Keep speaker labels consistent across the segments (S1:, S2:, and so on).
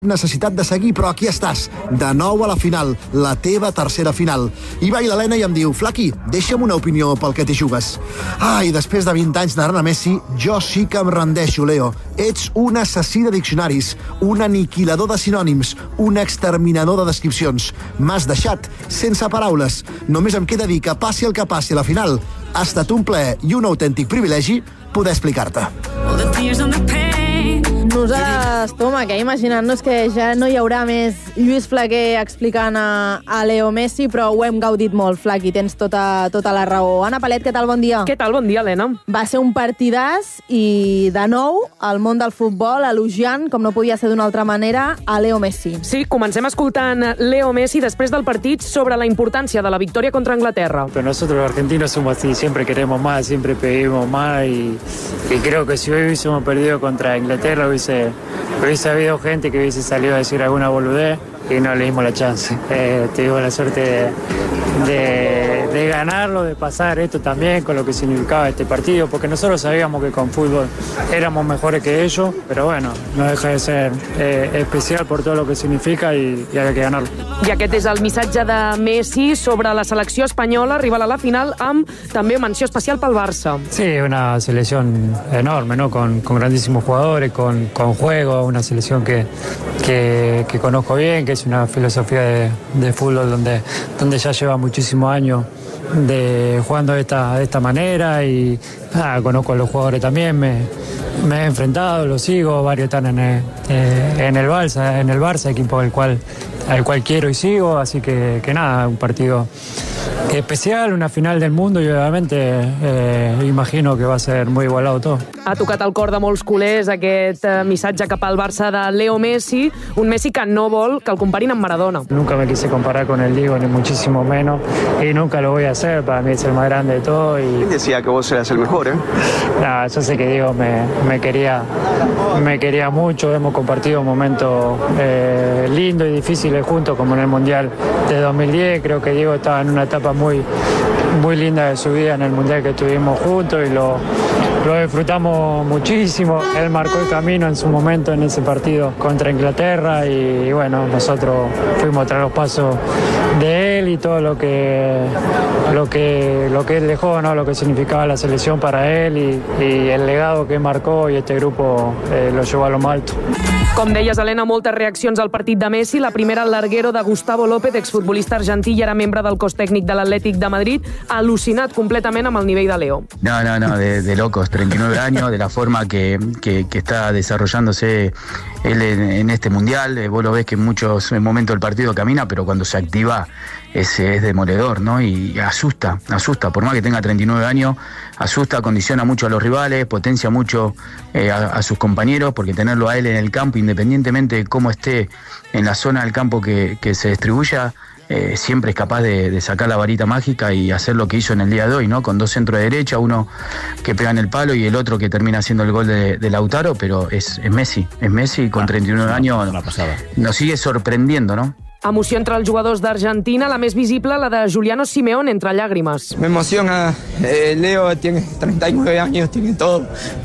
S1: necessitat de seguir, però aquí estàs, de nou a la final, la teva tercera final. I va i l'Helena i em diu, Flaqui, deixa'm una opinió pel que t'hi jugues. I després de 20 anys d'anar a Messi, jo sí que em rendeixo, Leo. Ets un assassí de diccionaris, un aniquilador de sinònims, un exterminador de descripcions. M'has deixat sense paraules. Només em queda dir que passi el que passi a la final. Ha estat un plaer i un autèntic privilegi poder explicar-te.
S2: Nosaltres, Toma, que imaginant-nos que ja no hi haurà més Lluís Flaquer explicant a Leo Messi, però ho hem gaudit molt, Flaqui, tens tota la raó. Anna Palet, què tal? Bon dia.
S3: Què tal? Bon dia, Helena.
S2: Va ser un partidàs i, de nou, el món del futbol elogiant, com no podia ser d'una altra manera, a Leo Messi.
S3: Sí, comencem escoltant Leo Messi després del partit sobre la importància de la victòria contra Anglaterra.
S4: Pero nosotros los argentinos somos así, siempre queremos más, siempre pedimos más y creo que si hoy hubiésemos perdido contra Inglaterra hubiese habido gente que hubiese salido a decir alguna boludez y no le dimos la chance. Tuvimos la suerte de ganarlo, de pasar esto también con lo que significaba este partido, porque nosotros sabíamos que con fútbol éramos mejores que ellos, pero bueno, no deja de ser especial por todo lo que significa y hay que ganarlo.
S3: I aquest és el missatge de Messi sobre la selecció espanyola, rival a la final, amb també menció especial pel Barça.
S4: Sí, una selección enorme, ¿no? Con grandísimos jugadores, con juego, una selección que conozco bien, que es una filosofía de fútbol donde ya lleva muchísimos años jugando de esta manera y conozco a los jugadores también, me he enfrentado, los sigo, varios están en el Barça, equipo al cual quiero y sigo, así que nada, un partido especial, una final del mundo y obviamente imagino que va a ser muy igualado todo.
S3: Ha tocat el cor de molts culers aquest missatge cap al Barça de Leo Messi, un Messi que no vol que el comparin amb Maradona.
S4: Nunca me quise comparar con el Diego, ni muchísimo menos, y nunca lo voy a hacer, para mí es el más grande de todo. Y
S5: decía que vos eras el mejor, ¿eh?
S4: Nada, yo sé que Diego me quería mucho, hemos compartido momentos lindos y difíciles juntos, como en el Mundial de 2010, creo que Diego estaba en una etapa muy linda de su vida en el Mundial que estuvimos juntos y lo disfrutamos muchísimo. Él marcó el camino en su momento en ese partido contra Inglaterra y bueno, nosotros fuimos tras los pasos de él y todo lo que él dejó, ¿no? Lo que significaba la selección para él y el legado que marcó y este grupo lo llevó a lo más alto.
S3: Com deies, Helena, moltes reaccions al partit de Messi. La primera al larguero de Gustavo López, exfutbolista argentí i era membre del cos tècnic de l'Atlètic de Madrid, al·lucinat completament amb el nivell de Leo.
S6: No, de locos, 39 años, de la forma que está desarrollándose él en este mundial. Vos lo ves que en muchos momentos del partido camina, pero cuando se activa es demoledor, ¿no? Y asusta, por más que tenga 39 años, asusta, condiciona mucho a los rivales, potencia mucho a sus compañeros, porque tenerlo a él en el campo, independientemente de cómo esté en la zona del campo que se distribuya, siempre es capaz de sacar la varita mágica y hacer lo que hizo en el día de hoy, ¿no? Con dos centros de derecha, uno que pega en el palo y el otro que termina haciendo el gol de Lautaro, pero es Messi con 39 años, nos sigue sorprendiendo, ¿no?
S3: Emoció entre els jugadors d'Argentina, la més visible, la de Juliano Simeone, entre llàgrimes.
S7: Me emociona, Leo tiene 39 años, tiene todo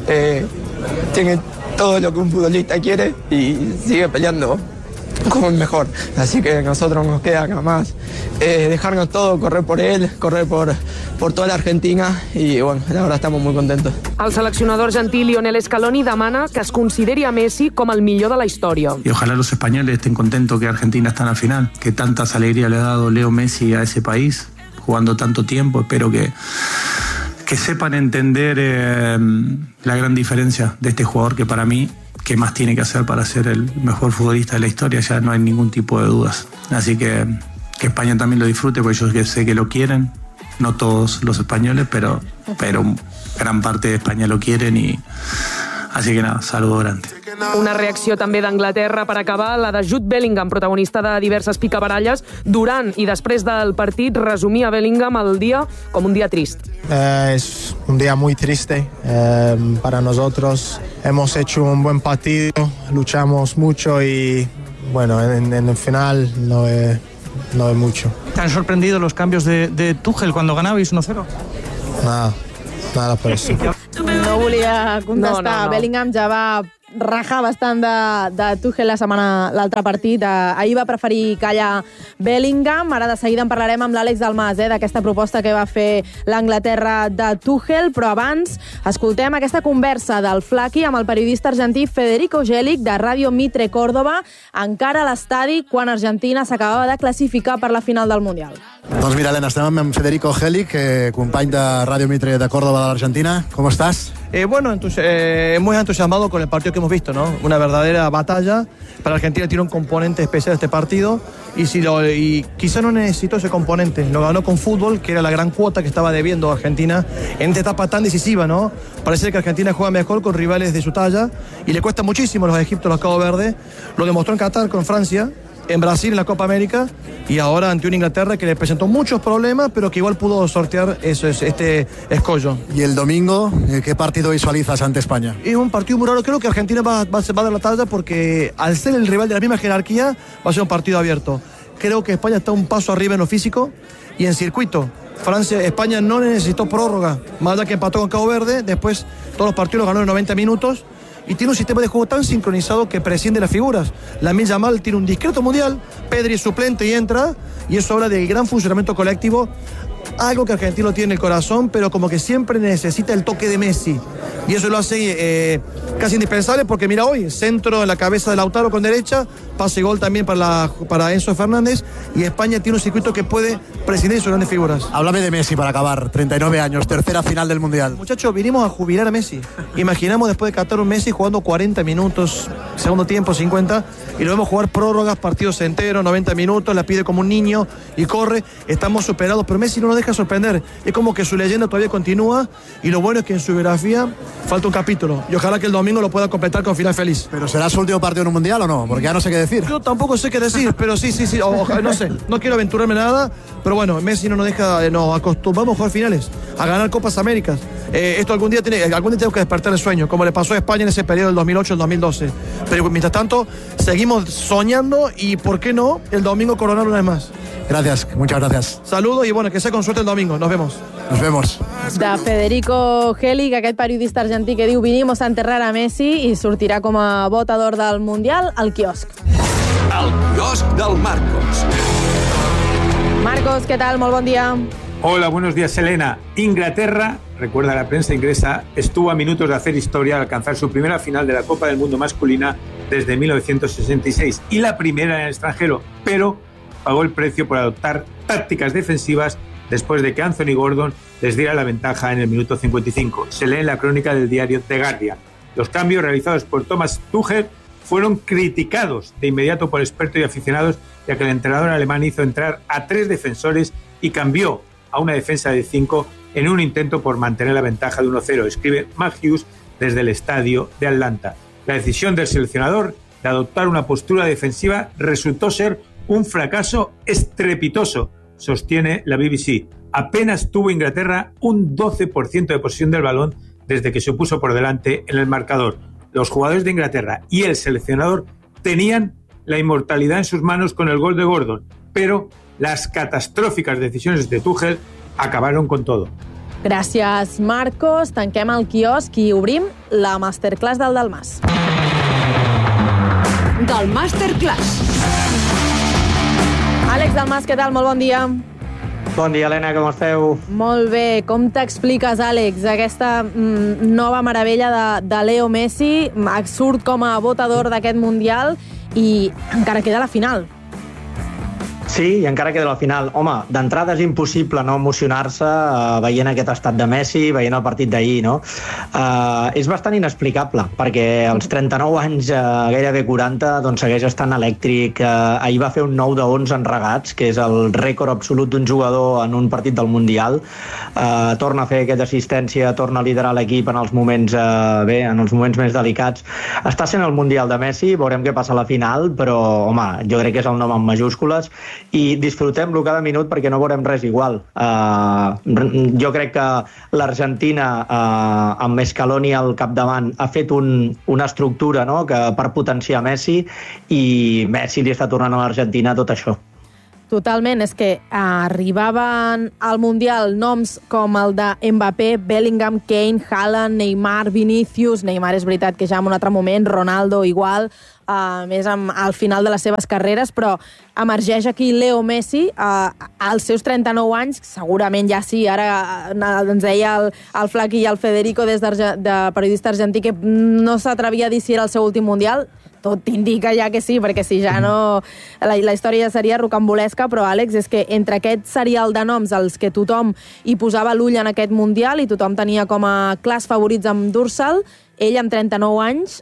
S7: lo que un futbolista quiere y sigue peleando como el mejor, así que a nosotros nos queda nada más dejarnos todo, correr por él, correr por toda la Argentina y bueno, la verdad estamos muy contentos.
S3: El seleccionador argentí Lionel Scaloni demana que es consideri a Messi com el millor de la història.
S8: Y ojalá los españoles estén contentos que Argentina está en la final, que tantas alegrías le ha dado Leo Messi a ese país, jugando tanto tiempo. Espero que sepan entender la gran diferencia de este jugador que para mí, ¿qué más tiene que hacer para ser el mejor futbolista de la historia? Ya no hay ningún tipo de dudas. Así que España también lo disfrute, porque yo sé que lo quieren. No todos los españoles, pero gran parte de España lo quieren y así que nada, saludo grande.
S3: Una reacció també d'Anglaterra per acabar, la de Jude Bellingham, protagonista de diverses picabaralles. Durant i després del partit resumia Bellingham el dia com un dia trist.
S9: Es un día muy triste para nosotros. Hemos hecho un buen partido, luchamos mucho y bueno, en el final no es mucho.
S10: ¿Te han sorprendido los cambios de Tuchel cuando ganabais 1-0?
S9: Nada por eso.
S2: No volia contestar.
S3: No.
S2: Bellingham ja va rajar bastant de Tuchel l'altre partit. Ahir va preferir callar Bellingham. Ara de seguida en parlarem amb l'Àlex Dalmas d'aquesta proposta que va fer l'Anglaterra de Tuchel, però abans escoltem aquesta conversa del Flaqui amb el periodista argentí Federico Gelic de Ràdio Mitre Córdoba, encara a l'estadi quan Argentina s'acabava de classificar per la final del Mundial.
S1: Doncs mira, Elena, estem amb Federico Gelic, company de Ràdio Mitre de Córdoba de l'Argentina. ¿Cómo estás?
S5: Bueno, muy entusiasmado con el partido que hemos visto, ¿no? Una verdadera batalla. Para Argentina tiene un componente especial este partido y quizá no necesitó ese componente. Lo ganó con fútbol, que era la gran cuota que estaba debiendo Argentina en esta etapa tan decisiva, ¿no? Parece que Argentina juega mejor con rivales de su talla y le cuesta muchísimo a los Egiptos, los Cabo Verde. Lo demostró en Qatar con Francia, en Brasil en la Copa América y ahora ante una Inglaterra que le presentó muchos problemas, pero que igual pudo sortear este escollo.
S1: ¿Y el domingo qué partido visualizas ante España?
S5: Es un partido muy raro. Creo que Argentina va a dar la talla porque al ser el rival de la misma jerarquía va a ser un partido abierto. Creo que España está un paso arriba en lo físico y en circuito. España no necesitó prórroga, más allá que empató con Cabo Verde, después todos los partidos los ganó en 90 minutos. Y tiene un sistema de juego tan sincronizado que prescinde las figuras. Lamine Yamal tiene un discreto mundial, Pedri es suplente y entra, y eso habla del gran funcionamiento colectivo, algo que Argentina tiene en el corazón, pero como que siempre necesita el toque de Messi. Y eso lo hace casi indispensable porque mira hoy, centro en la cabeza de Lautaro con derecha, pase y gol también para Enzo Fernández, y España tiene un circuito que puede prescindir de sus grandes figuras.
S1: Háblame de Messi para acabar, 39 años, tercera final del Mundial.
S5: Muchachos, vinimos a jubilar a Messi. Imaginamos después de Qatar un Messi jugando 40 minutos, segundo tiempo 50, y lo vemos jugar prórrogas, partidos enteros, 90 minutos, la pide como un niño y corre. Estamos superados, pero Messi no nos deja sorprender. Es como que su leyenda todavía continúa, y lo bueno es que en su biografía falta un capítulo, y ojalá que el domingo lo pueda completar con final feliz.
S1: ¿Pero será su último partido en un Mundial o no? Porque ya no sé qué decir.
S5: Yo tampoco sé qué decir, pero sí, no sé, no quiero aventurarme nada, pero bueno, Messi no nos deja, nos acostumbramos a jugar finales, a ganar Copas Américas. Esto algún día tenemos que despertar el sueño, como le pasó a España en ese periodo del 2008 al 2012. Pero mientras tanto, seguimos soñando y, ¿por qué no?, el domingo coronar una vez más.
S1: Gracias, muchas gracias.
S5: Saludos y bueno, que sea con suerte el domingo. Nos vemos.
S1: Nos vemos.
S2: De Federico Gelic, aquest periodista argentí que diu vinimos a enterrar a Messi i sortirà com a votador del Mundial al quiosc.
S11: El quiosc del Marcos.
S2: Marcos, ¿qué tal? Molt bon dia.
S12: Hola, buenos días, Elena. Inglaterra, recuerda la prensa inglesa, estuvo a minutos de hacer historia al alcanzar su primera final de la Copa del Mundo masculina desde 1966 y la primera en el extranjero, pero pagó el precio por adoptar tácticas defensivas después de que Anthony Gordon les diera la ventaja en el minuto 55. Se lee en la crónica del diario The Guardian. Los cambios realizados por Thomas Tuchel fueron criticados de inmediato por expertos y aficionados, ya que el entrenador alemán hizo entrar a 3 defensores y cambió a una defensa de 5 en un intento por mantener la ventaja de 1-0, escribe Matt Hughes desde el estadio de Atlanta. La decisión del seleccionador de adoptar una postura defensiva resultó ser un fracaso estrepitoso, sostiene la BBC. Apenas tuvo Inglaterra un 12% de posesión del balón desde que se puso por delante en el marcador. Los jugadores de Inglaterra y el seleccionador tenían la inmortalidad en sus manos con el gol de Gordon, pero las catastróficas decisiones de Tuchel acabaron con todo.
S2: Gràcies, Marcos. Tanquem el quiosc i obrim la Masterclass del Dalmas.
S11: Del Masterclass.
S2: Àlex Dalmas, què tal? Molt bon dia.
S13: Bon dia, Helena, com esteu?
S2: Molt bé. Com t'expliques, Àlex, aquesta nova meravella de Leo Messi? Surt com a votador d'aquest Mundial i encara queda la final.
S13: Sí, i encara queda la final. Home, d'entrada és impossible no emocionar-se veient aquest estat de Messi, veient el partit d'ahir, no? És bastant inexplicable, perquè als 39 anys, gairebé 40, doncs segueix estant elèctric. Ahir va fer un 9 de 11 enregats, que és el rècord absolut d'un jugador en un partit del Mundial. Torna a fer aquella assistència, torna a liderar l'equip en els moments en els moments més delicats. Està sent el Mundial de Messi, veurem què passa a la final, però, home, jo crec que és el nom en majúscules, i disfrutem-lo cada minut perquè no veurem res igual. Jo crec que l'Argentina, amb Scaloni al capdavant, ha fet una estructura, no?, per potenciar Messi, i Messi li està tornant a l'Argentina tot això.
S2: Totalment, és que arribaven al Mundial noms com el de Mbappé, Bellingham, Kane, Haaland, Neymar, Vinícius. Neymar és veritat que ja en un altre moment, Ronaldo igual, més al final de les seves carreres, però emergeix aquí Leo Messi als seus 39 anys, segurament ja sí, ara ens deia el Flaqui i el Federico des de periodista argentí que no s'atrevia a dir si era el seu últim Mundial. Tot indica ja que sí, perquè si ja no... La història ja seria rocambolesca, però, Àlex, és que entre aquest serial de noms als que tothom hi posava l'ull en aquest Mundial i tothom tenia com a clars favorits amb Dursal, ell amb 39 anys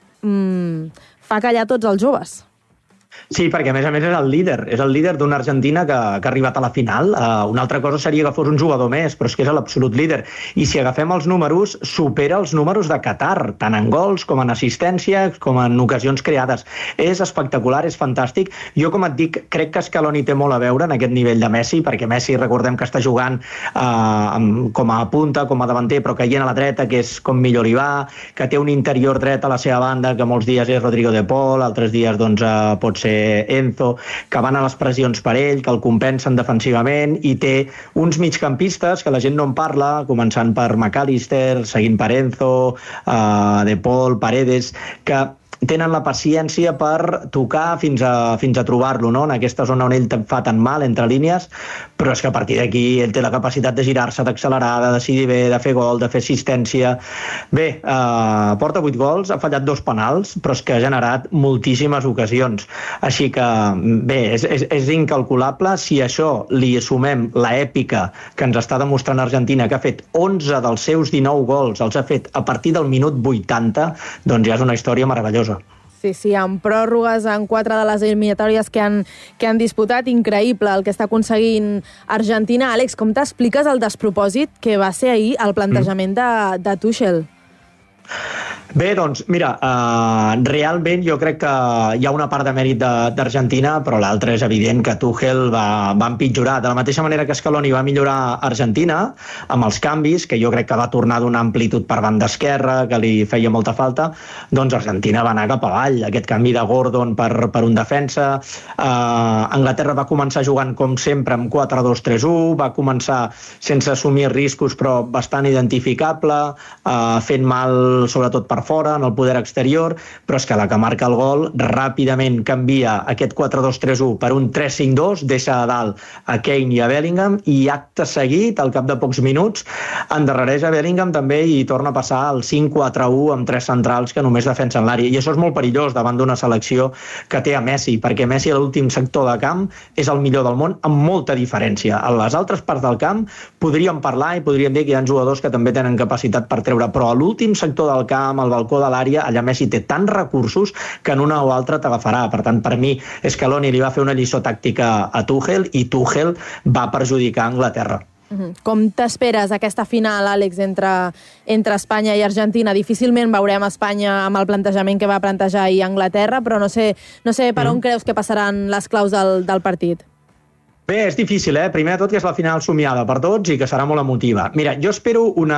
S2: fa callar tots els joves.
S13: Sí, perquè a més és el líder d'una Argentina que ha arribat a la final. Una altra cosa seria que fos un jugador més, però és que és l'absolut líder. I si agafem els números, supera els números de Qatar, tant en gols com en assistència, com en ocasions creades. És espectacular, és fantàstic. Jo, com et dic, crec que Scaloni té molt a veure en aquest nivell de Messi, perquè Messi, recordem que està jugant com a punta, com a davanter, però caient a la dreta, que és com millor li va, que té un interior dret a la seva banda, que molts dies és Rodrigo de Paul, altres dies doncs, pot ser Enzo, que van a les pressions per ell, que el compensen defensivament, i té uns migcampistes que la gent no en parla, començant per McAllister, seguint per Enzo, De Paul, Paredes, que tenen la paciència per tocar fins a trobar-lo, no? En aquesta zona on ell fa tan mal, entre línies, però és que a partir d'aquí ell té la capacitat de girar-se, d'accelerar, de decidir bé, de fer gol, de fer assistència. Bé, porta 8 gols, ha fallat 2 penals, però és que ha generat moltíssimes ocasions. Així que, bé, és incalculable. Si a això li sumem l'èpica que ens està demostrant Argentina, que ha fet 11 dels seus 19 gols, els ha fet a partir del minut 80, doncs ja és una història meravellosa.
S2: Sí, amb pròrrogues en 4 de les eliminatòries que han disputat. Increïble el que està aconseguint Argentina. Àlex, com t'expliques el despropòsit que va ser ahir el plantejament de Tuchel?
S13: Bé, doncs, mira, realment jo crec que hi ha una part de mèrit d'Argentina, però l'altra és evident que Tuchel va empitjorar. De la mateixa manera que Scaloni va millorar Argentina amb els canvis, que jo crec que va tornar a donar amplitud per banda esquerra, que li feia molta falta, doncs Argentina va anar cap avall. Aquest canvi de Gordon per un defensa. Anglaterra va començar jugant com sempre amb 4-2-3-1, va començar sense assumir riscos però bastant identificable, fent mal sobretot per fora, en el poder exterior, però és que la que marca el gol ràpidament canvia aquest 4-2-3-1 per un 3-5-2, deixa a dalt a Kane i a Bellingham, i acte seguit, al cap de pocs minuts, endarrereix a Bellingham també i torna a passar al 5-4-1 amb 3 centrals que només defensen l'àrea. I això és molt perillós davant d'una selecció que té a Messi, perquè Messi a l'últim sector de camp és el millor del món amb molta diferència. A les altres parts del camp podríem parlar i podríem dir que hi ha jugadors que també tenen capacitat per treure, però a l'últim sector del camp, al balcó de l'àrea, allà Messi té tants recursos que en una o altra t'agafarà. Per tant, per mi, Scaloni li va fer una lliçó tàctica a Tuchel i Tuchel va perjudicar Anglaterra.
S2: Com t'esperes aquesta final, Àlex, entre Espanya i Argentina? Difícilment veurem Espanya amb el plantejament que va plantejar ahir Anglaterra, però no sé per on creus que passaran les claus del partit.
S13: Bé, és difícil, Primer de tot que és la final somiada per tots i que serà molt emotiva. Mira, jo espero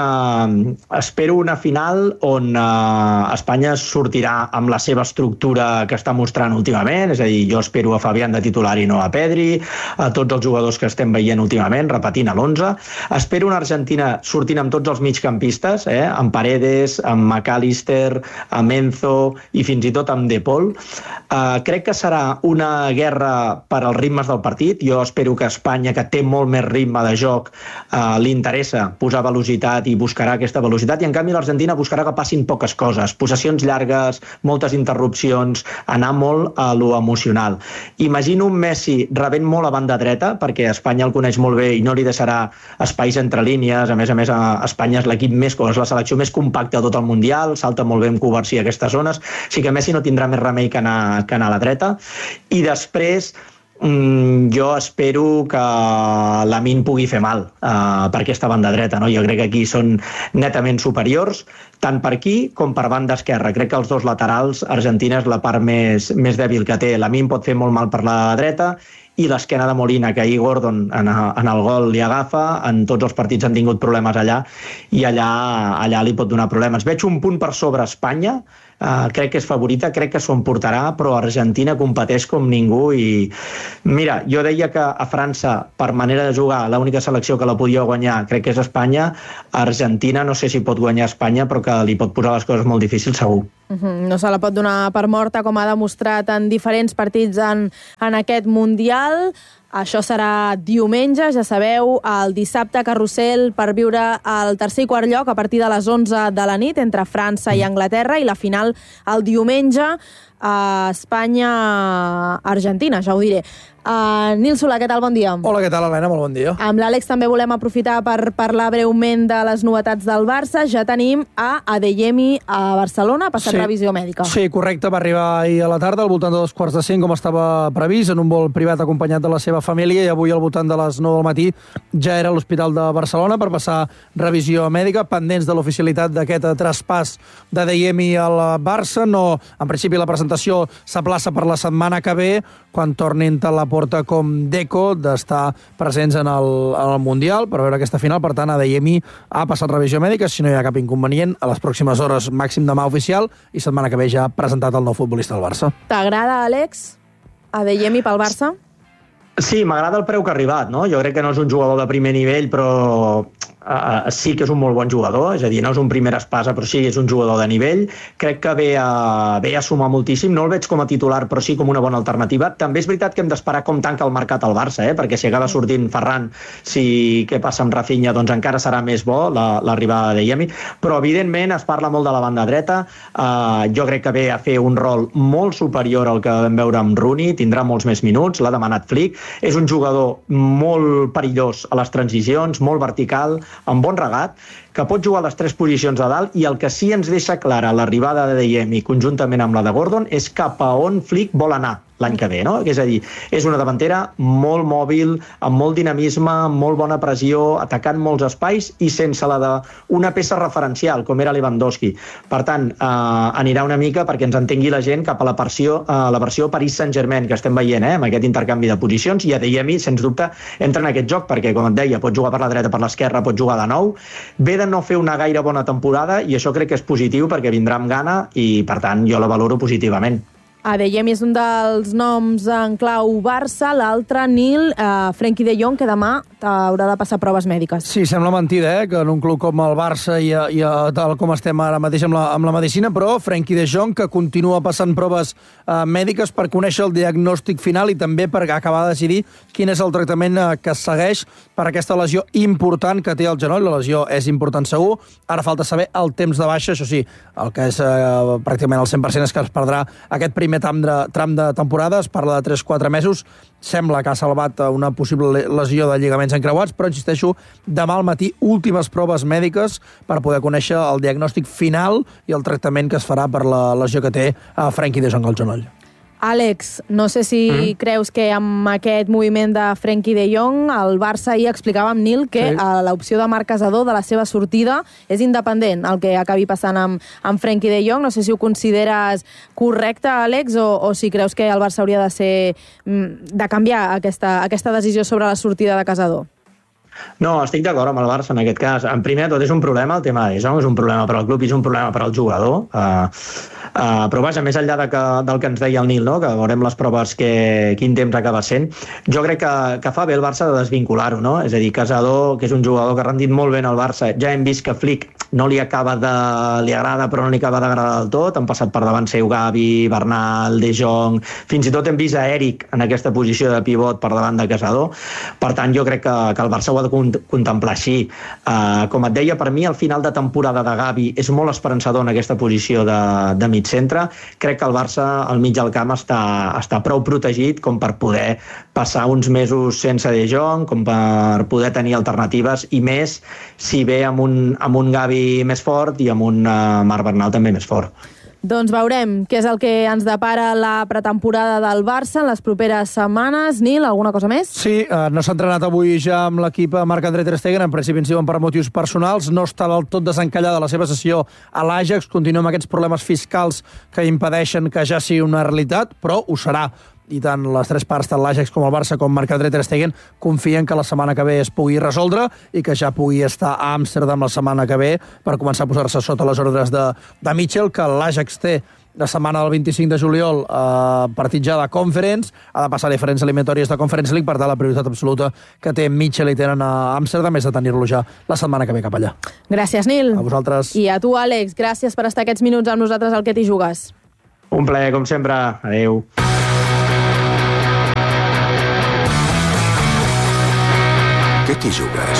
S13: una final on Espanya sortirà amb la seva estructura que està mostrant últimament, és a dir, jo espero a Fabián de titular i no a Pedri, a tots els jugadors que estem veient últimament, repetint a l'11. Espero una Argentina sortint amb tots els migcampistes, amb Paredes, amb McAllister, amb Enzo i fins i tot amb De Paul. Crec que serà una guerra per als ritmes del partit. Jo espero que Espanya, que té molt més ritme de joc, li interessa posar velocitat i buscarà aquesta velocitat, i en canvi l'Argentina buscarà que passin poques coses, possessions llargues, moltes interrupcions, anar molt a lo emocional. Imagino un Messi rebent molt a banda dreta, perquè Espanya el coneix molt bé i no li deixarà espais entre línies. A més, Espanya és l'equip és la selecció més compacta de tot el Mundial, salta molt bé amb coberció a aquestes zones, així que Messi no tindrà més remei que anar a la dreta. I després jo espero que Lamine pugui fer mal per aquesta banda dreta, no? Jo crec que aquí són netament superiors, tant per aquí com per banda esquerra. Crec que els dos laterals, Argentina és la part més dèbil que té. Lamine pot fer molt mal per la dreta, i l'esquena de Molina, que ahir Gordon en el gol li agafa, en tots els partits han tingut problemes allà, i allà li pot donar problemes. Veig un punt per sobre Espanya, crec que és favorita, crec que s'ho emportarà, però Argentina competeix com ningú i mira, jo deia que a França, per manera de jugar, l'única selecció que la podia guanyar crec que és Espanya. Argentina no sé si pot guanyar Espanya, però que li pot posar les coses molt difícils segur.
S2: No se la pot donar per morta, com ha demostrat en diferents partits en aquest Mundial. Això serà diumenge, ja sabeu, el dissabte carrusel per viure el tercer i quart lloc a partir de les 11 de la nit entre França i Anglaterra i la final el diumenge a Espanya-Argentina, ja ho diré. Nil Solà, què tal? Bon dia.
S14: Hola, què tal, Helena? Molt bon dia.
S2: Amb l'Àlex també volem aprofitar per parlar breument de les novetats del Barça. Ja tenim a Adeyemi a Barcelona, ha passat revisió mèdica.
S14: Sí, correcte, va arribar ahir a la tarda, al voltant de 2:45, com estava previst, en un vol privat acompanyat de la seva família, i avui al voltant de les 9 del matí ja era a l'Hospital de Barcelona per passar revisió mèdica, pendents de l'oficialitat d'aquest traspàs d'Adeyemi al Barça. No, en principi la presentació s'aplaça per la setmana que ve, quan tornin tant la Porta com Deco d'estar presents en el Mundial per veure aquesta final. Per tant, Adeyemi ha passat revisió mèdica, si no hi ha cap inconvenient, a les pròximes hores, màxim demà oficial, i setmana que ve ja ha presentat el nou futbolista del Barça.
S2: T'agrada, Àlex, Adeyemi pel Barça?
S13: Sí, m'agrada el preu que ha arribat, no? Jo crec que no és un jugador de primer nivell, però sí que és un molt bon jugador, és a dir, no és un primer espasa, però sí, és un jugador de nivell. Crec que ve a sumar moltíssim. No el veig com a titular, però sí com una bona alternativa. També és veritat que hem d'esperar com tanca el mercat al Barça, perquè si acaba sortint Ferran, què passa amb Rafinha, doncs encara serà més bo l'arribada d'Adeyemi. Però, evidentment, es parla molt de la banda dreta. Jo crec que ve a fer un rol molt superior al que vam veure amb Rooney, tindrà molts més minuts, l'ha demanat Flick. És un jugador molt perillós a les transicions, molt vertical, amb bon regat, que pot jugar a les 3 posicions de dalt, i el que sí ens deixa clara l'arribada d'Adeyemi conjuntament amb la de Gordon és cap a on Flick vol anar l'any que ve, no? És a dir, és una davantera molt mòbil, amb molt dinamisme, amb molt bona pressió, atacant molts espais i sense la d'una peça referencial, com era Lewandowski. Per tant, anirà una mica, perquè ens entengui la gent, cap a la versió Paris Saint-Germain que estem veient, amb aquest intercanvi de posicions, i Adeyemi, sens dubte, entra en aquest joc, perquè, com et deia, pot jugar per la dreta, per l'esquerra, pot jugar de nou. Ve de no fer una gaire bona temporada, i això crec que és positiu, perquè vindrà amb gana, i, per tant, jo la valoro positivament.
S2: Adeyemi és un dels noms en clau Barça, l'altre, Nil, Frenkie de Jong, que demà haurà de passar proves mèdiques.
S14: Sí, sembla mentida, que en un club com el Barça i tal com estem ara mateix amb la medicina, però Frenkie de Jong, que continua passant proves mèdiques per conèixer el diagnòstic final i també per acabar de decidir quin és el tractament que es segueix per aquesta lesió important que té al genoll. La lesió és important segur, ara falta saber el temps de baixa, això sí, el que és pràcticament el 100% és que es perdrà aquest primer tram de temporada, es parla de 3-4 mesos, sembla que ha salvat una possible lesió de lligaments encreuats, però insisteixo, demà al matí últimes proves mèdiques per poder conèixer el diagnòstic final i el tractament que es farà per la lesió que té Frenkie de Jong al genoll.
S2: Àlex, no sé si creus que amb aquest moviment de Frenkie de Jong, el Barça ahir explicava amb Nil que l'opció de Marc Casadó de la seva sortida és independent, el que acabi passant amb Frenkie de Jong. No sé si ho consideres correcte, Àlex, o si creus que el Barça hauria de canviar aquesta decisió sobre la sortida de Casadó.
S13: No, estic d'acord amb el Barça en aquest cas. En primer de tot és un problema, el tema de Jong és un problema per al club i és un problema per al jugador. Però vaja, més enllà del que ens deia el Nil, no? Que veurem les proves quin temps acaba sent, jo crec que fa bé el Barça de desvincular-ho, no? És a dir, Casadó, que és un jugador que ha rendit molt bé en el Barça, ja hem vist que Flick no li agrada però no li acaba d'agradar del tot, han passat per davant seu Gavi, Bernal, De Jong, fins i tot hem vist a Eric en aquesta posició de pivot per davant de Casadó. Per tant, jo crec que el Barça ho ha de contemplar així. Com et deia, per mi el final de temporada de Gavi és molt esperançador en aquesta posició de mig centre. Crec que el Barça al mig del camp està prou protegit com per poder passar uns mesos sense De Jong, com per poder tenir alternatives, i més si ve amb un Gavi més fort i amb un Marc Bernal també més fort.
S2: Doncs veurem què és el que ens depara la pretemporada del Barça en les properes setmanes. Nil, alguna cosa més?
S14: Sí, no s'ha entrenat avui ja amb l'equip Marc-André ter Stegen, en principi ens diuen per motius personals, no està del tot desencallada la seva sessió a l'Ajax, continua amb aquests problemes fiscals que impedeixen que ja sigui una realitat, però ho serà i tant les tres parts, tant l'Ajax com el Barça com Marc-André ter Stegen, confien que la setmana que ve es pugui resoldre i que ja pugui estar a Amsterdam la setmana que ve per començar a posar-se sota les ordres de Mitchell, que l'Ajax té la setmana del 25 de juliol partit ja de Conference, ha de passar diferents eliminatòries de Conference League, per tant la prioritat absoluta que té Mitchell i tenen a Amsterdam és de tenir-lo ja la setmana que ve cap allà.
S2: Gràcies, Nil.
S14: A vosaltres.
S2: I a tu, Àlex, gràcies per estar aquests minuts amb nosaltres al Que t'hi jugues.
S13: Un plaer, com sempre. Adéu.
S11: Què t'hi jugues?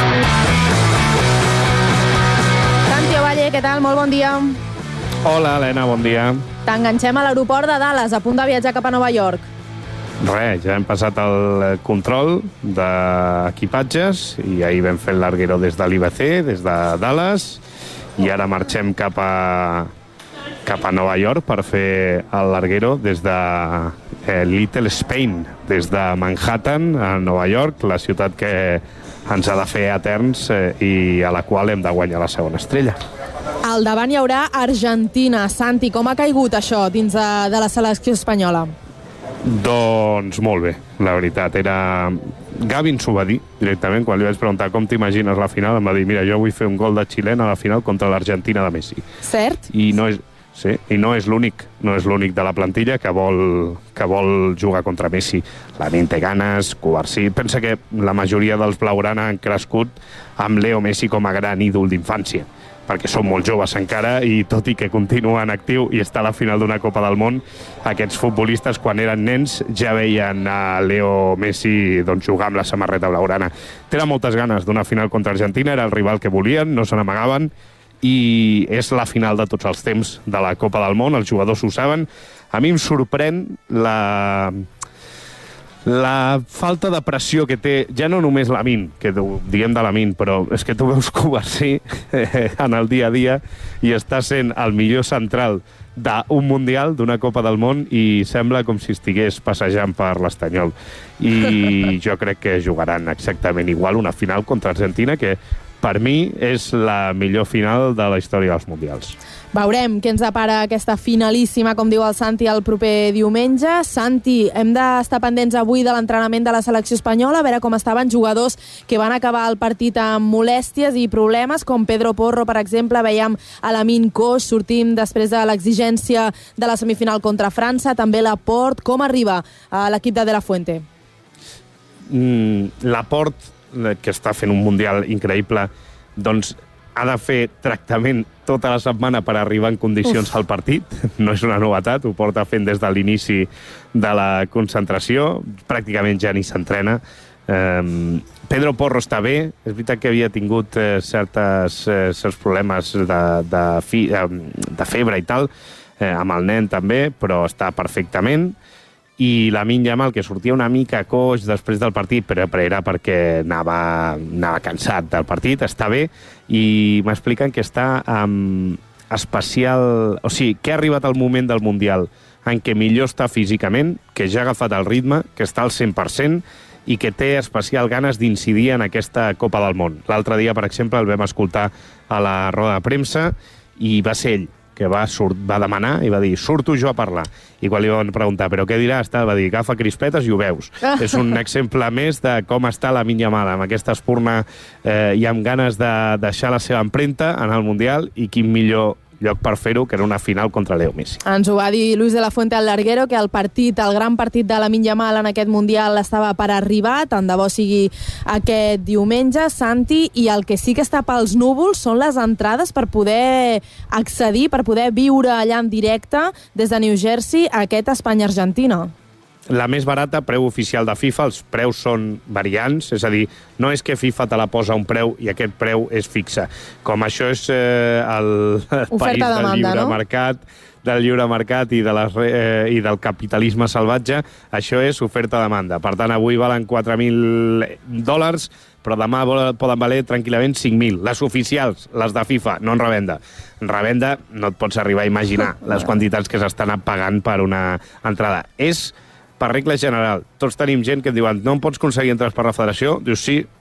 S2: Santi Ovalle, què tal? Molt bon dia.
S15: Hola, Helena, bon dia.
S2: T'enganxem a l'aeroport de Dallas, a punt de viatjar cap a Nova York.
S15: Res, ja hem passat el control d'equipatges i ahir vam fer el larguero des de l'IBC, des de Dallas, i ara marxem cap a Nova York per fer el larguero des de Little Spain, des de Manhattan a Nova York, la ciutat que ens ha de fer eterns i a la qual hem de guanyar la segona estrella.
S2: Al davant hi haurà Argentina. Santi, com ha caigut això dins de la selecció espanyola?
S15: Doncs molt bé, la veritat. Gavin s'ho va dir directament quan li vaig preguntar com t'imagines la final, em va dir, mira, jo vull fer un gol de xilena a la final contra l'Argentina de Messi.
S2: Cert?
S15: I no és l'únic, de la plantilla que vol jugar contra Messi. Lamine té ganes, Cubarsí. Pensa que la majoria dels blaugrana han crescut amb Leo Messi com a gran ídol d'infància, perquè són molt joves encara i tot i que continua en actiu i està a la final d'una Copa del Món, aquests futbolistes quan eren nens ja veien a Leo Messi jugar amb la samarreta blaugrana. Tenen moltes ganes d'una final contra Argentina, era el rival que volien, no se n'amagaven, i és la final de tots els temps de la Copa del Món, els jugadors ho saben. A mi em sorprèn la falta de pressió que té, ja no només Lamine, que diem de Lamine, però és que tu veus Cubarsí en el dia a dia i està sent el millor central d'un Mundial, d'una Copa del Món, i sembla com si estigués passejant per l'Estanyol. I jo crec que jugaran exactament igual una final contra Argentina, que per mi és la millor final de la història dels Mundials.
S2: Veurem què ens depara aquesta finalíssima, com diu el Santi, el proper diumenge. Santi, hem d'estar pendents avui de l'entrenament de la selecció espanyola, a veure com estaven jugadors que van acabar el partit amb molèsties i problemes, com Pedro Porro, per exemple. Veiem a Lamine Coix, sortim després de l'exigència de la semifinal contra França, també Laporte. Com arriba a l'equip de De La Fuente?
S15: Laporte, que està fent un Mundial increïble, doncs ha de fer tractament tota la setmana per arribar en condicions al partit. No és una novetat, ho porta fent des de l'inici de la concentració. Pràcticament ja ni s'entrena. Pedro Porro està bé. És veritat que havia tingut certs problemes de febre i tal, amb el nen també, però està perfectament. I Lamine Yamal, que sortia una mica coix després del partit, però era perquè anava cansat del partit, està bé, i m'expliquen que està especial... O sigui, que ha arribat el moment del Mundial en què millor està físicament, que ja ha agafat el ritme, que està al 100%, i que té especial ganes d'incidir en aquesta Copa del Món. L'altre dia, per exemple, el vam escoltar a la roda de premsa, i va ser ell que va demanar i va dir, surto jo a parlar. I quan li van preguntar, però què diràs? Va dir, agafa crispetes i ho veus. És un exemple més de com està Lamine Yamal, amb aquesta espurna i amb ganes de deixar la seva empremta en el Mundial, i quin millor lloc per fer-ho que era una final contra Leo Messi.
S2: Ens ho va dir Luis de la Fuente al larguero, que el gran partit de Lamine Yamal en aquest Mundial estava per arribar, tant de bo sigui aquest diumenge, Santi, i el que sí que està pels núvols són les entrades per poder accedir, per poder viure allà en directe des de New Jersey a aquest Espanya-Argentina.
S15: La més barata, preu oficial de FIFA, els preus són variants, és a dir, no és que FIFA te la posa un preu i aquest preu és fixe. Com això és el país del lliure mercat i del capitalisme salvatge, això és oferta-demanda. Per tant, avui valen $4.000, però demà poden valer tranquil·lament 5.000. Les oficials, les de FIFA, no en revenda. En revenda no et pots arribar a imaginar les quantitats que s'estan pagant per una entrada. És per regla general. Tots tenim gent que et diuen, no em pots aconseguir entrades per la federació? Dius, sí,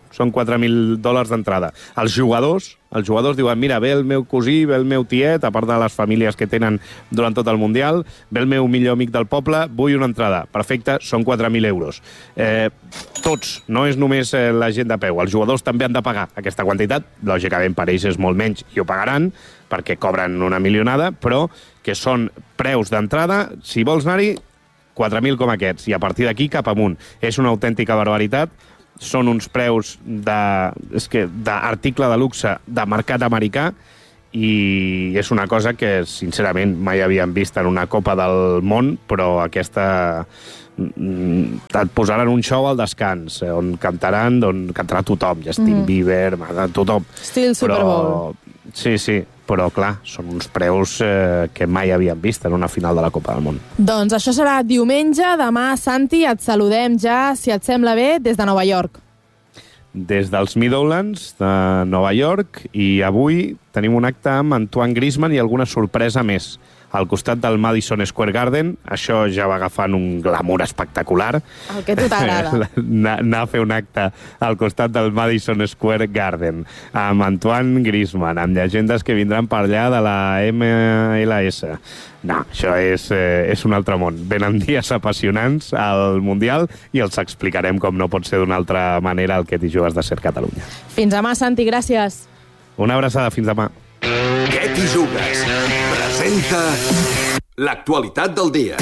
S15: són $4.000 d'entrada. Els jugadors diuen, mira, ve el meu cosí, ve el meu tiet, a part de les famílies que tenen durant tot el Mundial, ve el meu millor amic del poble, vull una entrada. Perfecte, són 4.000 euros. Tots, no és només la gent de peu. Els jugadors també han de pagar aquesta quantitat. Lògicament, per ells és molt menys i ho pagaran, perquè cobren una milionada, però que són preus d'entrada, si vols anar-hi, 4.000 com aquests, i a partir d'aquí cap amunt. És una autèntica barbaritat. Són uns preus d'article de luxe de mercat americà i és una cosa que, sincerament, mai havíem vist en una Copa del Món, però aquesta et posaran un show al descans, on cantarà tothom, Justin Bieber, tothom.
S2: Estil Super Bowl.
S15: Sí, però clar, són uns preus que mai havíem vist en una final de la Copa del Món.
S2: Doncs això serà diumenge. Demà, Santi, et saludem ja, si et sembla bé, des de Nova York.
S15: Des dels Meadowlands de Nova York, i avui tenim un acte amb Antoine Griezmann i alguna sorpresa més. Al costat del Madison Square Garden, això ja va agafant un glamour espectacular.
S2: El que a tu t'agrada.
S15: Anar a fer un acte al costat del Madison Square Garden, amb Antoine Griezmann, amb llegendes que vindran per allà de la MLS. No, això és un altre món. Venen dies apassionants al Mundial i els explicarem com no pot ser d'una altra manera el que t'hi jugues de ser Catalunya.
S2: Fins demà, Santi, gràcies.
S15: Una abraçada, fins demà.
S11: Què t'hi jugues? Presenta l'actualitat del dia.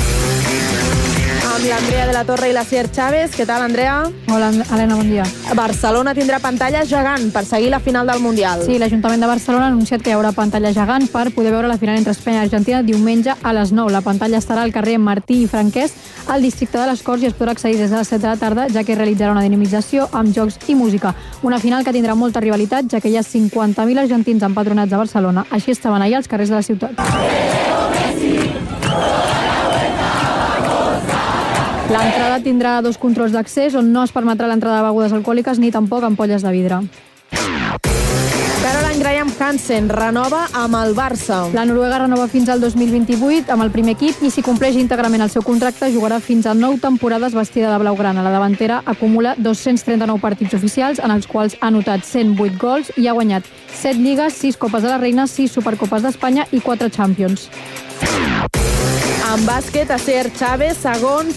S2: Amb l'Andrea de la Torre i la Cier Chávez. Què tal, Andrea?
S16: Hola, Helena, bon dia.
S2: Barcelona tindrà pantalla gegant per seguir la final del Mundial.
S16: Sí, l'Ajuntament de Barcelona ha anunciat que hi haurà pantalla gegant per poder veure la final entre Espanya i Argentina diumenge a les 9. La pantalla estarà al carrer Martí i Franquès, al districte de les Corts, i es podrà accedir des de les 7 de la tarda, ja que realitzarà una dinamització amb jocs i música. Una final que tindrà molta rivalitat, ja que hi ha 50.000 argentins empadronats a Barcelona. Així estaven allà als carrers de la ciutat. L'entrada tindrà 2 controls d'accés on no es permetrà l'entrada de begudes alcohòliques ni tampoc ampolles de vidre.
S2: Caroline Graham Hansen renova amb el Barça.
S16: La noruega renova fins al 2028 amb el primer equip i si compleix íntegrament el seu contracte jugarà fins a 9 temporades vestida de blaugrana. La davantera acumula 239 partits oficials en els quals ha anotat 108 gols i ha guanyat 7 lligues, 6 Copes de la Reina, 6 Supercopes d'Espanya i 4 Champions.
S2: En bàsquet, Asier Chávez, un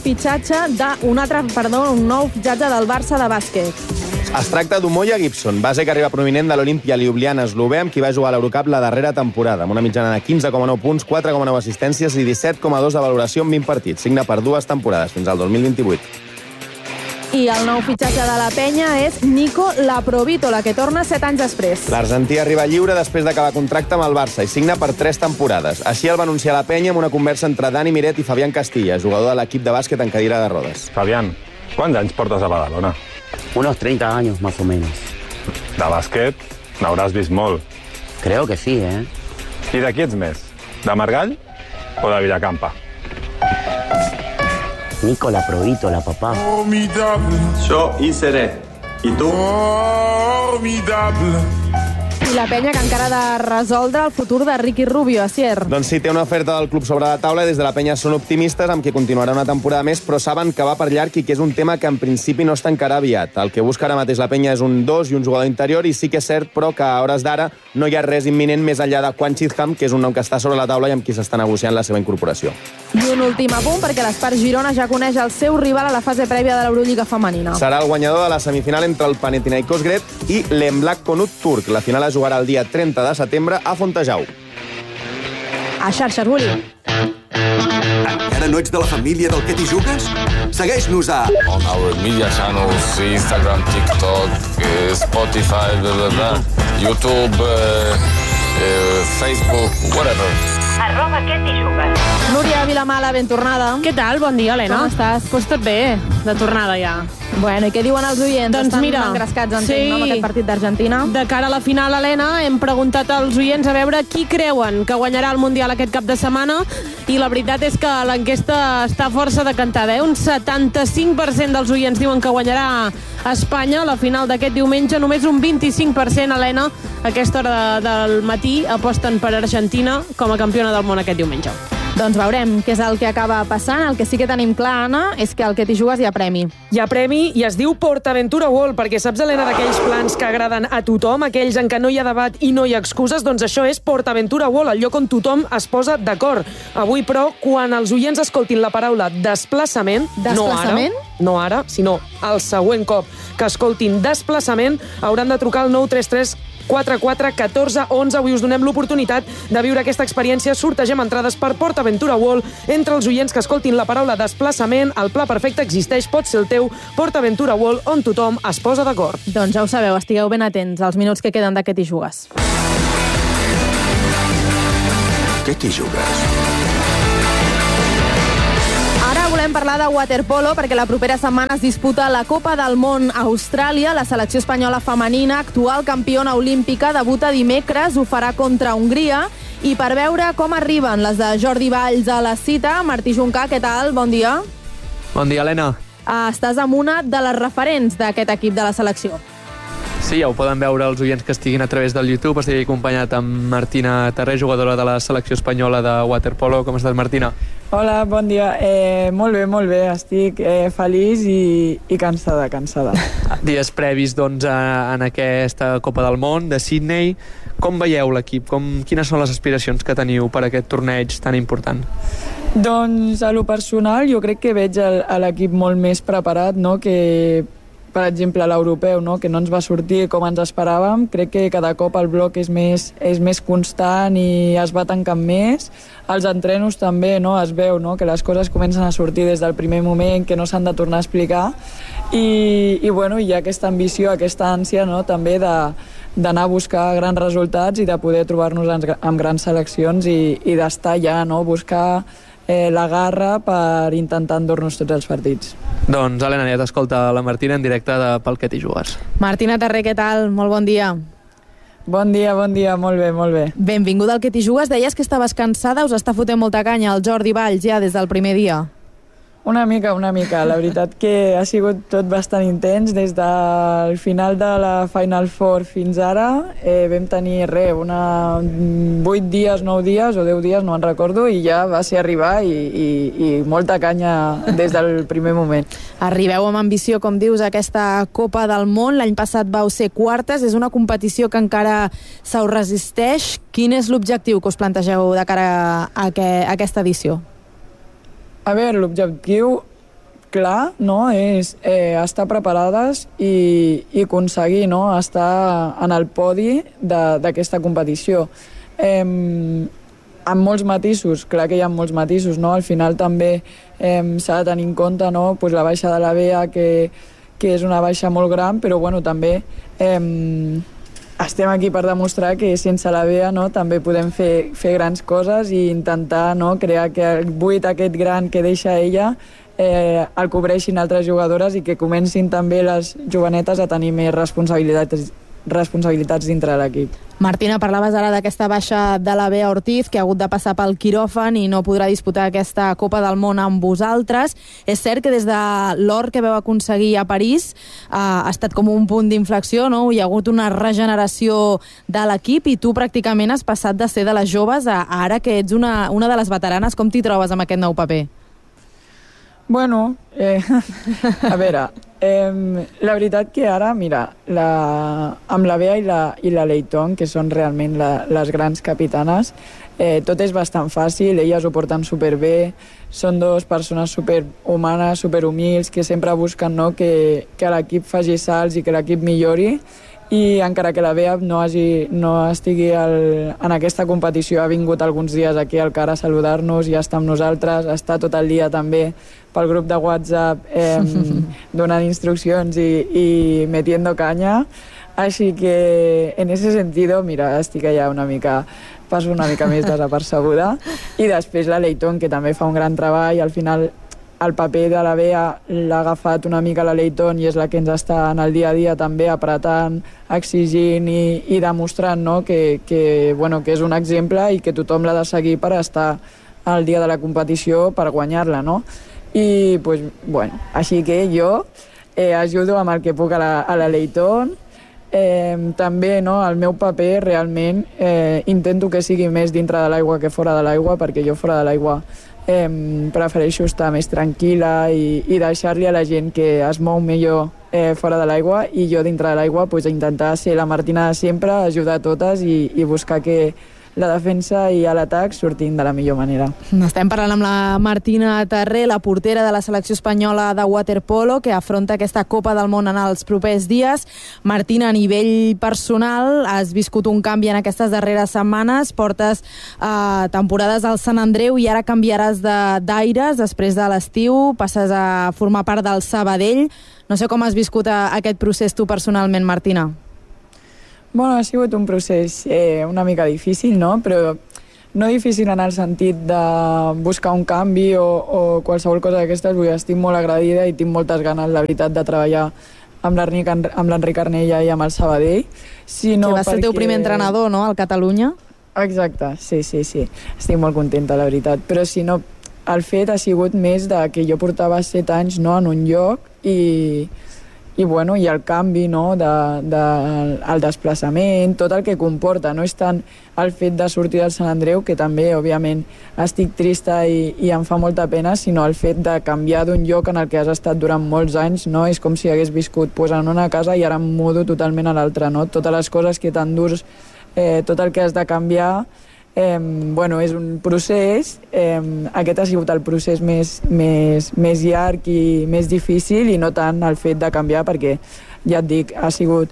S2: nou fitxatge del Barça de bàsquet.
S17: Es tracta d'Umoja Gibson, base que arriba prominent de l'Olimpia Ljubljana eslovè, amb qui va jugar a l'Eurocup la darrera temporada, amb una mitjana de 15,9 punts, 4,9 assistències i 17,2 de valoració en 20 partits. Signa per 2 temporades, fins al 2028.
S2: I el nou fitxatge de la penya és Nico Laprovitola, que torna 7 anys després.
S17: L'argentí arriba lliure després d'acabar contracte amb el Barça i signa per 3 temporades. Així el va anunciar la penya amb una conversa entre Dani Miret i Fabián Castilla, jugador de l'equip de bàsquet en cadira de rodes.
S18: Fabián, quants anys portes a Badalona?
S19: Unos 30 años, más o menos.
S18: De bàsquet n'hauràs vist molt.
S19: Creo que sí, ¿eh?
S18: I de qui ets més? De Margall o de Villacampa?
S19: Nico Laprovitola, papá.
S20: Yo hi seré. I tu?
S2: I la penya que encara ha de resoldre el futur de Ricky Rubio, Asier.
S17: Doncs sí, té una oferta del club sobre la taula i des de la penya són optimistes amb qui continuarà una temporada més, però saben que va per llarg i que és un tema que en principi no es tancarà aviat. El que busca ara mateix la penya és un 2 i un jugador interior i sí que és cert, però que a hores d'ara no hi ha res imminent més enllà de Quan Chitham, que és un nom que està sobre la taula i amb qui s'està negociant la seva incorporació.
S2: I un últim apunt, perquè l'Espart Girona ja coneix el seu rival a la fase prèvia de l'Eurolliga femenina.
S17: Serà el guanyador de la semifinal entre el Panathinaikos Gret i l'Emblak Konut turc. La final es jugarà el dia 30 de setembre a Fontejau.
S2: A xarxes, Willy.
S11: Encara no ets de la família del Que t'hi jugues? Segueix-nos a...
S21: On our media channels, Instagram, TikTok, Spotify, blah, blah, blah, YouTube, Facebook, whatever.
S2: @Que t'hi jugues. Núria Vilamala, ben tornada.
S3: Què tal? Bon dia, Helena.
S2: Com estàs?
S3: Pues tot bé, de tornada ja.
S2: Bueno, i què diuen els oients?
S3: Doncs
S2: estan
S3: mira,
S2: engrescats, entenc, no, amb aquest partit d'Argentina.
S3: De cara a la final, Helena, hem preguntat als oients a veure qui creuen que guanyarà el Mundial aquest cap de setmana i la veritat és que l'enquesta està força decantada. Un 75% dels oients diuen que guanyarà Espanya a la final d'aquest diumenge. Només un 25%, Helena, a aquesta hora del matí aposten per Argentina com a campiona del món aquest diumenge.
S2: Doncs veurem què és el que acaba passant. El que sí que tenim clar, Anna, és que al que t'hi jugues hi ha premi.
S4: Hi ha premi i es diu PortAventura World, perquè saps, Helena, d'aquells plans que agraden a tothom, aquells en què no hi ha debat i no hi ha excuses, doncs això és PortAventura World, el lloc on tothom es posa d'acord. Avui, però, quan els oients escoltin la paraula desplaçament, no ara, sinó el següent cop que escoltin desplaçament, hauran de trucar al 933 44 14 11. Avui us donem l'oportunitat de viure aquesta experiència. Sortegem entrades per PortAventura World entre els oients que escoltin la paraula desplaçament. El pla perfecte existeix, pot ser el teu. PortAventura World, on tothom es posa d'acord.
S2: Doncs ja ho sabeu, estigueu ben atents als minuts que queden de Què t'hi jugues.
S11: Què t'hi jugues?
S2: Volem parlar de waterpolo perquè la propera setmana es disputa la Copa del Món a Austràlia. La selecció espanyola femenina, actual campiona olímpica, debuta dimecres, ho farà contra Hongria. I per veure com arriben les de Jordi Valls a la cita, Martí Juncà, què tal? Bon dia.
S22: Bon dia, Helena.
S2: Estàs amb una de les referents d'aquest equip de la selecció.
S22: Sí, ja ho poden veure els oients que estiguin a través del YouTube. Estic acompanyat amb Martina Terré, jugadora de la selecció espanyola de waterpolo. Com estàs, Martina?
S23: Hola, bon dia. Molt bé. Estic feliç i cansada.
S22: Dies previs, doncs, en aquesta Copa del Món de Sydney. Com veieu l'equip? Quines són les aspiracions que teniu per aquest torneig tan important?
S23: Doncs, a lo personal, jo crec que veig l'equip molt més preparat, no?, que per exemple l'europeu, no?, que no ens va sortir com ens esperàvem. Crec que cada cop el bloc és més constant i es va tancant més. Els entrenos també, no?, es veu, no?, que les coses comencen a sortir des del primer moment, que no s'han de tornar a explicar. I hi ha aquesta ambició, aquesta ànsia, no?, també d'anar a buscar grans resultats i de poder trobar-nos amb grans seleccions i d'estar ja, no?, buscar la garra per intentar endur-nos tots els partits.
S22: Doncs, Helena, ja t'escolta la Martina en directe de Pel que t'hi jugues.
S2: Martina Terré, què tal? Molt bon dia.
S23: Bon dia, molt bé.
S2: Benvinguda al que t'hi jugues. Deies que estaves cansada, us està fotent molta canya el Jordi Valls ja des del primer dia.
S23: Una mica. La veritat que ha sigut tot bastant intens. Des del final de la Final Four fins ara vam tenir 8 dies, 9 dies o 10 dies, no en recordo, i ja va ser arribar i molta canya des del primer moment.
S2: Arribeu amb ambició, com dius, a aquesta Copa del Món. L'any passat vau ser quartes. És una competició que encara se us resisteix. Quin és l'objectiu que us plantegeu de cara a aquesta edició?
S23: A veure, l'objectiu clar, no?, és estar preparades i aconseguir, no?, estar en el podi d'aquesta competició. Amb molts matisos, clar que hi ha molts matisos, no? Al final també s'ha de tenir en compte, no?, pues la baixa de la Bea, que és una baixa molt gran, però bueno, també estem aquí per demostrar que sense la Bea, no, també podem fer grans coses i intentar, no, crear que el buit aquest gran que deixa ella el cobreixin altres jugadores i que comencin també les jovenetes a tenir més responsabilitats dintre de l'equip.
S2: Martina, parlaves ara d'aquesta baixa de la Bea Ortiz, que ha hagut de passar pel quiròfan i no podrà disputar aquesta Copa del Món amb vosaltres. És cert que des de l'or que vau aconseguir a París ha estat com un punt d'inflexió, no? Hi ha hagut una regeneració de l'equip i tu pràcticament has passat de ser de les joves a ara que ets una de les veteranes. Com t'hi trobes amb aquest nou paper?
S23: Bueno, a veure, la veritat que ara, mira, amb la Bea i la Leighton, que són realment les grans capitanes, tot és bastant fàcil, elles ho porten superbé, són dues persones superhumanes, superhumils, que sempre busquen, no, que l'equip faci salts i que l'equip millori, i encara que la Bea no estigui en aquesta competició, ha vingut alguns dies aquí al CAR a saludar-nos i està amb nosaltres, està tot el dia també pel grup de WhatsApp donant instruccions i metiendo caña, així que en ese sentido, mira, estic allà passo una mica més desapercebuda. I després la Leighton, que també fa un gran treball, al final el paper de la Bea l'ha agafat una mica la Leighton i és la que ens està en el dia a dia també apretant, exigint i demostrant, no?, que és un exemple i que tothom l'ha de seguir per estar al dia de la competició per guanyar-la, no? I, pues, bueno, així que jo ajudo amb el que puc a la Leighton, També el meu paper realment intento que sigui més dintre de l'aigua que fora de l'aigua, perquè jo fora de l'aigua prefereixo estar més tranquil·la i deixar-li a la gent que es mou millor fora de l'aigua, i jo dintre de l'aigua intentar ser la Martina de sempre, ajudar a totes i buscar que la defensa i l'atac sortint de la millor manera.
S2: Estem parlant amb la Martina Tarré, la portera de la selecció espanyola de waterpolo, que afronta aquesta Copa del Món en els propers dies. Martina, a nivell personal, has viscut un canvi en aquestes darreres setmanes, portes temporades al Sant Andreu i ara canviaràs d'aires després de l'estiu, passes a formar part del Sabadell. No sé com has viscut aquest procés tu personalment, Martina.
S23: Ha sigut un procés una mica difícil, no? Però no difícil en el sentit de buscar un canvi o qualsevol cosa d'aquestes. Estic molt agradida i tinc moltes ganes, la veritat, de treballar amb l'Enric Arnella i amb el Sabadell.
S2: Que va ser el teu primer entrenador, no?, al Catalunya.
S23: Exacte, sí. Estic molt contenta, la veritat. Però si no, el fet ha sigut més de que jo portava 7 anys en un lloc i el canvi, el desplaçament, tot el que comporta. No és tant el fet de sortir del Sant Andreu, que també, òbviament, estic trista i em fa molta pena, sinó el fet de canviar d'un lloc en el que has estat durant molts anys, no? És com si hagués viscut en una casa i ara em mudo totalment a l'altra, no? Totes les coses que t'endurs, tot el que has de canviar, és un procés. Aquest ha sigut el procés més llarg i més difícil, i no tant el fet de canviar, perquè ja et dic, ha sigut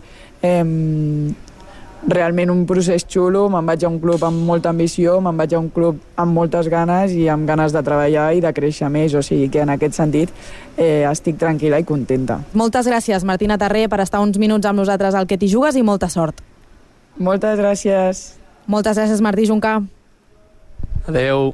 S23: realment un procés xulo. Me'n vaig a un club amb molta ambició, me'n vaig a un club amb moltes ganes i amb ganes de treballar i de créixer més, o sigui que en aquest sentit estic tranquil·la i contenta.
S2: Moltes gràcies, Martina Tarré, per estar uns minuts amb nosaltres al Que t'hi jugues, i molta sort.
S23: Moltes gràcies.
S2: Moltes gràcies, Martí Juncà.
S22: Adeu.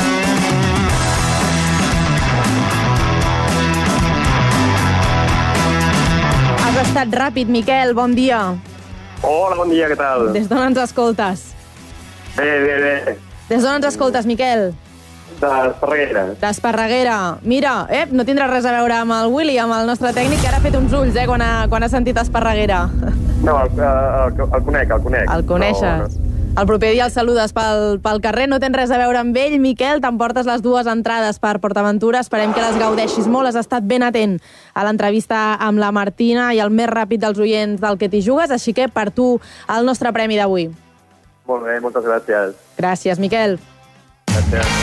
S2: Has estat ràpid, Miquel, bon dia.
S6: Hola, bon dia, què tal?
S2: Des d'on ens escoltes?
S6: Bé.
S2: Des d'on ens escoltes, Miquel?
S6: D'Esparreguera.
S2: D'Esparreguera. Mira, no tindrà res a veure amb el Willy, amb el nostre tècnic, que ara ha fet uns ulls quan ha sentit Esparreguera.
S6: No, el conec.
S2: El coneixes? El proper dia el saludes pel carrer, no tens res a veure amb ell. Miquel, t'emportes les 2 entrades per PortAventura, esperem que les gaudeixis molt. Has estat ben atent a l'entrevista amb la Martina i el més ràpid dels oients del Que t'hi jugues, així que per tu el nostre premi d'avui.
S6: Molt bé, moltes gràcies.
S2: Gràcies, Miquel.
S6: Gràcies.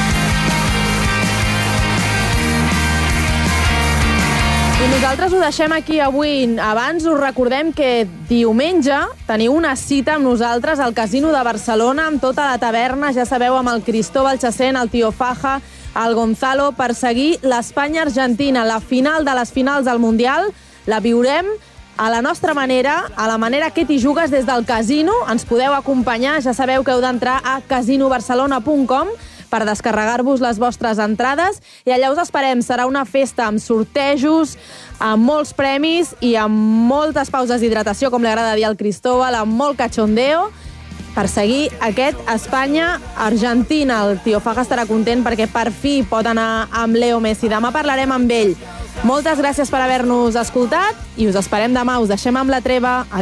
S2: I nosaltres ho deixem aquí avui. Abans us recordem que diumenge teniu una cita amb nosaltres al Casino de Barcelona, amb tota la taverna, ja sabeu, amb el Cristóbal Chacén, el Tío Faja, el Gonzalo, per seguir l'Espanya-Argentina, la final de les finals del Mundial. La viurem a la nostra manera, a la manera Que t'hi jugues des del casino. Ens podeu acompanyar, ja sabeu que heu d'entrar a casinobarcelona.com per descarregar-vos les vostres entrades, i allà us esperem. Serà una festa amb sortejos, amb molts premis i amb moltes pauses d'hidratació, com li agrada dir al Cristóbal, amb molt cachondeo, per seguir aquest Espanya-Argentina. El Tío Faja estarà content perquè per fi pot anar amb Leo Messi. Demà parlarem amb ell. Moltes gràcies per haver-nos escoltat i us esperem demà. Us deixem amb la treva.